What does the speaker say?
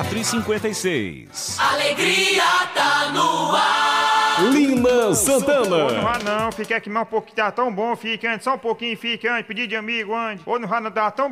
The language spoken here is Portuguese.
4h56. Alegria tá no ar. Lina Santana. Ô, não vai não, fica aqui mais um pouquinho, tá tão bom, fica antes, só um pouquinho, fica antes, pedir de amigo antes. Ô, não vai não, dá tão